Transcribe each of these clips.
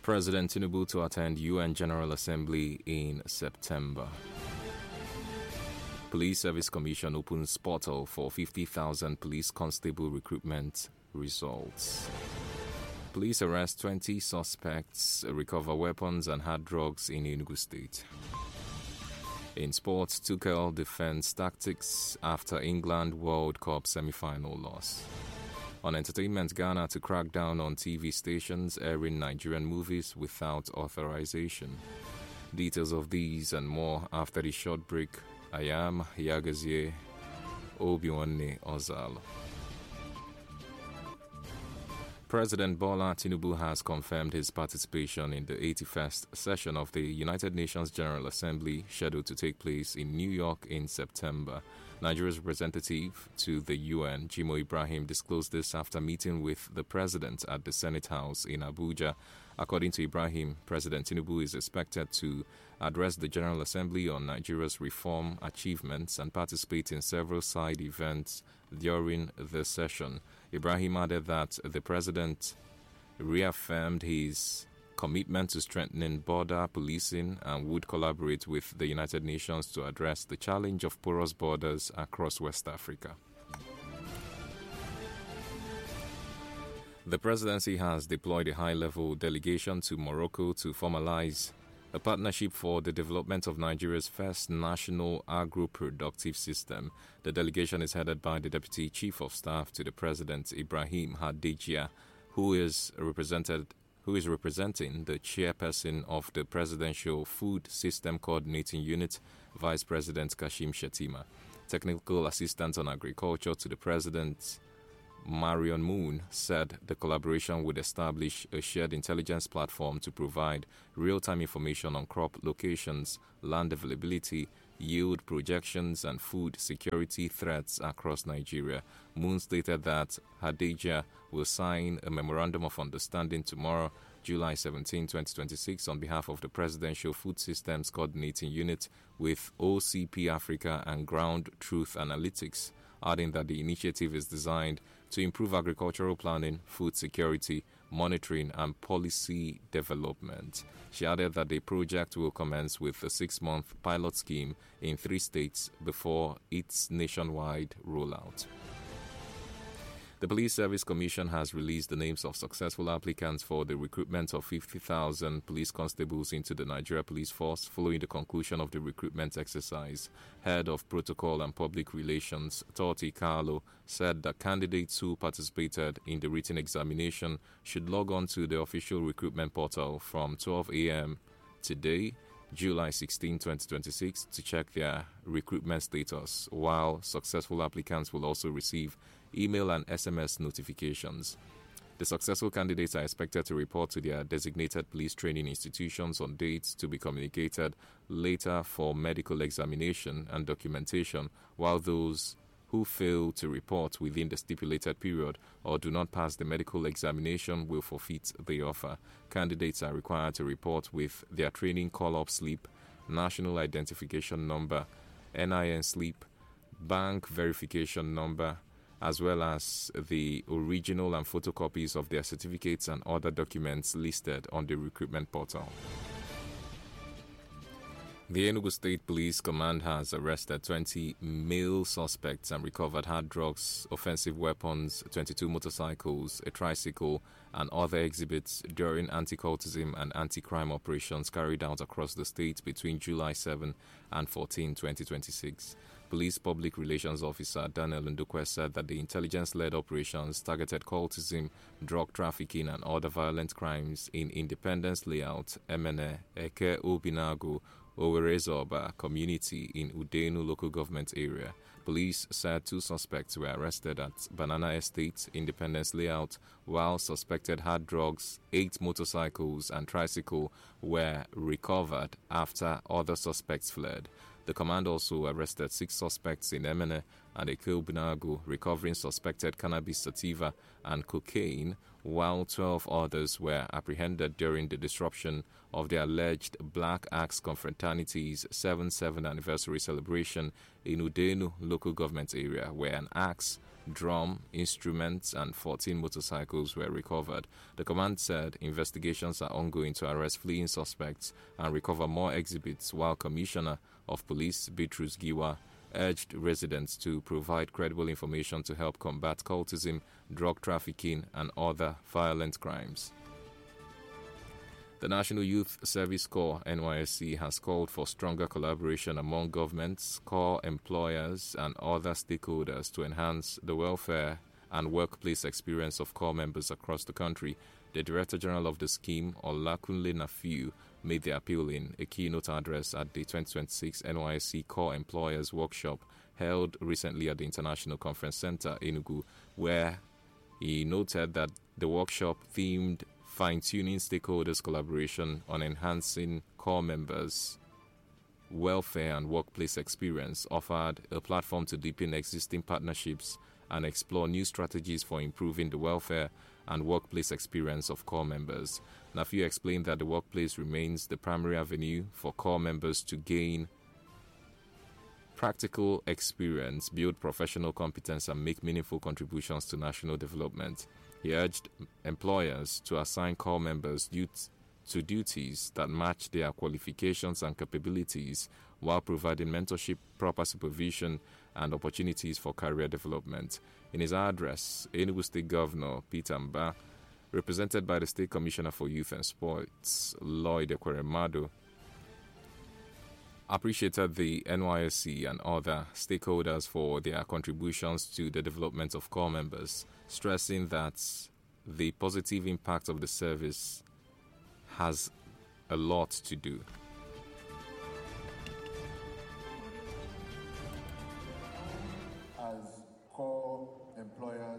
President Tinubu to attend UN General Assembly in September. Police Service Commission opens portal for 50,000 police constable recruitment results. Police arrest 20 suspects, recover weapons and hard drugs in Enugu State. In sports, Tuchel defends tactics after England World Cup semi-final loss. On entertainment, Ghana to crack down on TV stations airing Nigerian movies without authorization. Details of these and more after the short break. I am Yagazie Obiwanne Ozal. President Bola Tinubu has confirmed his participation in the 81st session of the United Nations General Assembly, scheduled to take place in New York in September. Nigeria's representative to the UN, Jimo Ibrahim, disclosed this after meeting with the president at the Senate House in Abuja. According to Ibrahim, President Tinubu is expected to address the General Assembly on Nigeria's reform achievements and participate in several side events during the session. Ibrahim added that the president reaffirmed his commitment to strengthening border policing and would collaborate with the United Nations to address the challenge of porous borders across West Africa. The presidency has deployed a high-level delegation to Morocco to formalize a partnership for the development of Nigeria's first national agro-productive system. The delegation is headed by the Deputy Chief of Staff to the President, Ibrahim Hadejia, who is representing the chairperson of the Presidential Food System Coordinating Unit, Vice President Kashim Shettima. Technical Assistant on Agriculture to the President, Marion Moon, said the collaboration would establish a shared intelligence platform to provide real-time information on crop locations, land availability, yield projections, and food security threats across Nigeria. Moon stated that Hadejia will sign a memorandum of understanding tomorrow, July 17, 2026, on behalf of the Presidential Food Systems Coordinating Unit with OCP Africa and Ground Truth Analytics, adding that the initiative is designed to improve agricultural planning, food security, monitoring, and policy development. She added that the project will commence with a 6-month pilot scheme in 3 states before its nationwide rollout. The Police Service Commission has released the names of successful applicants for the recruitment of 50,000 police constables into the Nigeria Police Force following the conclusion of the recruitment exercise. Head of Protocol and Public Relations, Toti Carlo, said that candidates who participated in the written examination should log on to the official recruitment portal from 12 a.m. today, July 16, 2026, to check their recruitment status, while successful applicants will also receive email and SMS notifications. The successful candidates are expected to report to their designated police training institutions on dates to be communicated later for medical examination and documentation, while those who fail to report within the stipulated period or do not pass the medical examination will forfeit the offer. Candidates are required to report with their training call-up slip, national identification number, NIN slip, bank verification number, as well as the original and photocopies of their certificates and other documents listed on the recruitment portal. The Enugu State Police Command has arrested 20 male suspects and recovered hard drugs, offensive weapons, 22 motorcycles, a tricycle, and other exhibits during anti-cultism and anti-crime operations carried out across the state between July 7 and 14, 2026. Police Public Relations Officer Daniel Ndukwe said that the intelligence-led operations targeted cultism, drug trafficking, and other violent crimes in Independence Layout, Emene, Eke Obinago, Owerezoba community in Udenu local government area. Police said 2 suspects were arrested at Banana Estate, Independence Layout, while suspected hard drugs, 8 motorcycles and tricycle were recovered after other suspects fled. The command also arrested 6 suspects in Emene and Ekeubunagu, recovering suspected cannabis sativa and cocaine, while 12 others were apprehended during the disruption of the alleged Black Axe Confraternity's 7th anniversary celebration in Udenu local government area, where an axe drum, instruments, and 14 motorcycles were recovered. The command said investigations are ongoing to arrest fleeing suspects and recover more exhibits, while Commissioner of Police Bitrus Giwa urged residents to provide credible information to help combat cultism, drug trafficking, and other violent crimes. The National Youth Service Corps (NYSC) has called for stronger collaboration among governments, corps employers, and other stakeholders to enhance the welfare and workplace experience of corps members across the country. The Director General of the scheme, Olakunle Nafiu, made the appeal in a keynote address at the 2026 NYSC Corps Employers Workshop held recently at the International Conference Center, Enugu, where he noted that the workshop themed fine-tuning stakeholders' collaboration on enhancing corps members' welfare and workplace experience offered a platform to deepen existing partnerships and explore new strategies for improving the welfare and workplace experience of corps members. Nafiu explained that the workplace remains the primary avenue for corps members to gain practical experience, build professional competence, and make meaningful contributions to national development. He urged employers to assign corps members to duties that match their qualifications and capabilities while providing mentorship, proper supervision, and opportunities for career development. In his address, Enugu State Governor Peter Mbah, represented by the State Commissioner for Youth and Sports, Lloyd Ekweremadu, appreciated the NYSC and other stakeholders for their contributions to the development of corps members, stressing that the positive impact of the service has a lot to do. As corps employers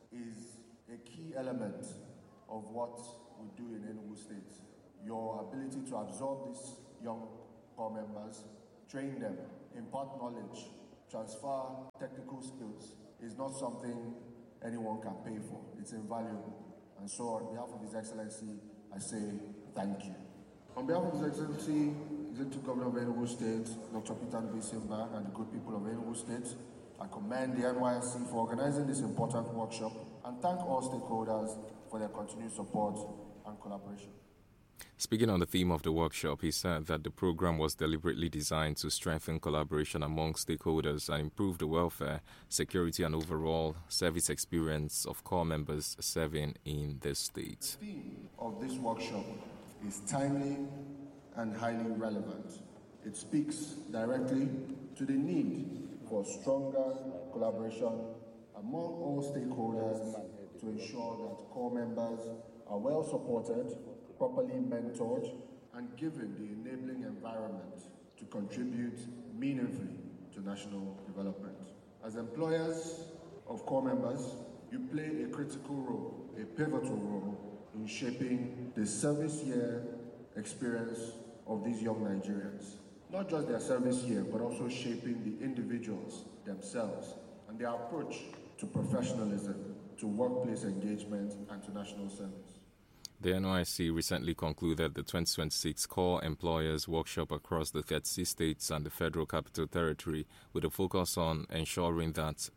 is a key element of what we do in Enugu State. Your ability to absorb these young corps members, train them, impart knowledge, transfer technical skills is not something anyone can pay for. It's invaluable. And so on behalf of His Excellency, I say thank you. On behalf of His Excellency, Executive Governor of Enugu State, Dr. Peter Simba, and the good people of Enugu State, I commend the NYSC for organizing this important workshop and thank all stakeholders for their continued support and collaboration. Speaking on the theme of the workshop, he said that the program was deliberately designed to strengthen collaboration among stakeholders and improve the welfare, security, and overall service experience of corps members serving in the state. The theme of this workshop is timely and highly relevant. It speaks directly to the need for stronger collaboration among all stakeholders to ensure that corps members are well supported, properly mentored, and given the enabling environment to contribute meaningfully to national development. As employers of corps members, you play a critical role, a pivotal role in shaping the service year experience of these young Nigerians. Not just their service year, but also shaping the individuals themselves and their approach to professionalism, to workplace engagement, and to national service. The NYSC recently concluded the 2026 Corps Employers Workshop across the 36 states and the Federal Capital Territory with a focus on ensuring that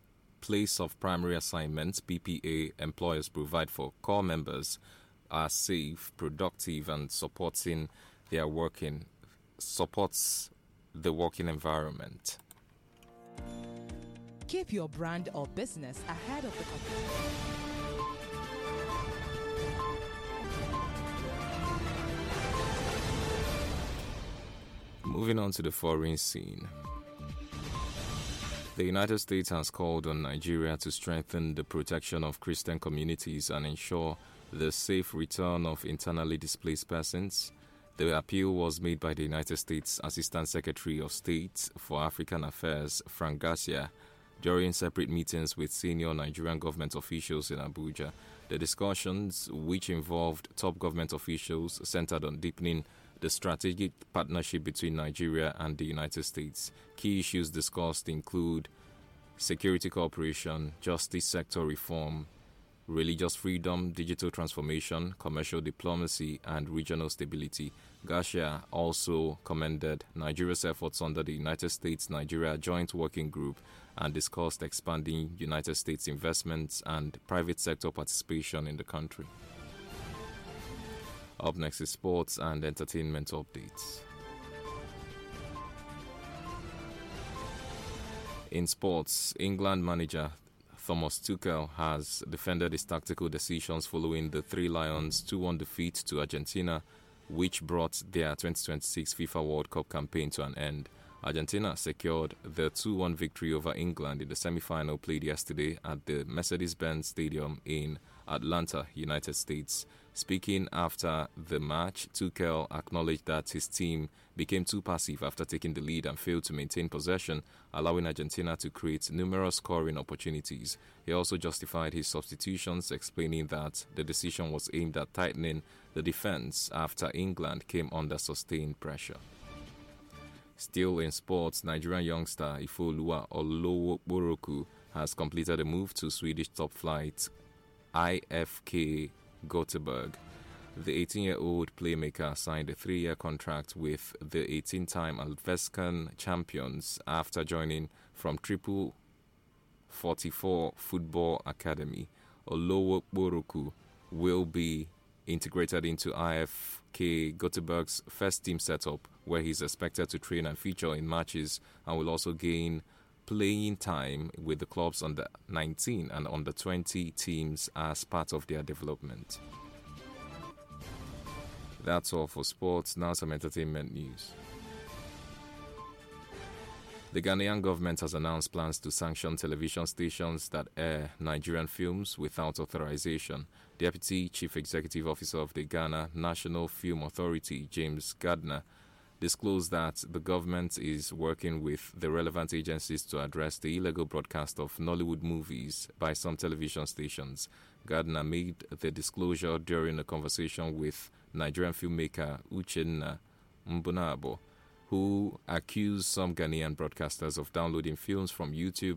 place of primary assignments (PPA) employers provide for corps members are safe, productive, and supports the working environment. Keep your brand or business ahead of the competition. Moving on to the foreign scene. The United States has called on Nigeria to strengthen the protection of Christian communities and ensure the safe return of internally displaced persons. The appeal was made by the United States Assistant Secretary of State for African Affairs, Frank Garcia, during separate meetings with senior Nigerian government officials in Abuja. The discussions, which involved top government officials, centered on deepening the strategic partnership between Nigeria and the United States. Key issues discussed include security cooperation, justice sector reform, religious freedom, digital transformation, commercial diplomacy, and regional stability. Garcia also commended Nigeria's efforts under the United States-Nigeria Joint Working Group and discussed expanding United States investments and private sector participation in the country. Up next is sports and entertainment updates. In sports, England manager Thomas Tuchel has defended his tactical decisions following the Three Lions' 2-1 defeat to Argentina, which brought their 2026 FIFA World Cup campaign to an end. Argentina secured the 2-1 victory over England in the semi-final played yesterday at the Mercedes-Benz Stadium in Atlanta, United States. Speaking after the match, Tuchel acknowledged that his team became too passive after taking the lead and failed to maintain possession, allowing Argentina to create numerous scoring opportunities. He also justified his substitutions, explaining that the decision was aimed at tightening the defense after England came under sustained pressure. Still in sports, Nigerian youngster Ifeoluwa Olowokboroku has completed a move to Swedish top flight IFK Göteborg. The 18-year-old playmaker signed a 3-year contract with the 18-time Allsvenskan champions after joining from Triple 44 Football Academy. Olowokboroku will be integrated into IFK Göteborg's first team setup, where he's expected to train and feature in matches, and will also gain playing time with the club's under 19 and under 20 teams as part of their development. That's all for sports. Now some entertainment news. The Ghanaian government has announced plans to sanction television stations that air Nigerian films without authorization. Deputy Chief Executive Officer of the Ghana National Film Authority, James Gardner, disclosed that the government is working with the relevant agencies to address the illegal broadcast of Nollywood movies by some television stations. Gardner made the disclosure during a conversation with Nigerian filmmaker Uchenna Mbunabo, who accused some Ghanaian broadcasters of downloading films from YouTube